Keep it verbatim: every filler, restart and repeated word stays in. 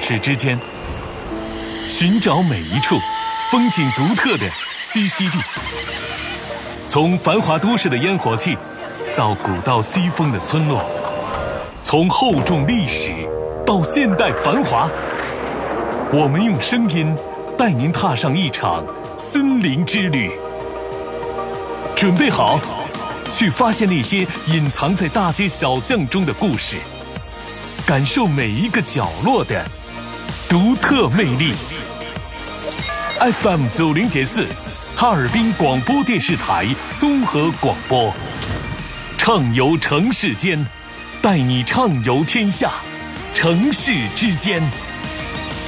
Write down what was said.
市之间，寻找每一处风景独特的栖息地。从繁华都市的烟火气，到古道西风的村落，从厚重历史到现代繁华，我们用声音带您踏上一场森林之旅。准备好，去发现那些隐藏在大街小巷中的故事，感受每一个角落的独特魅力。F M 九零点四，哈尔滨广播电视台综合广播，畅游城市间，带你畅游天下，城市之间。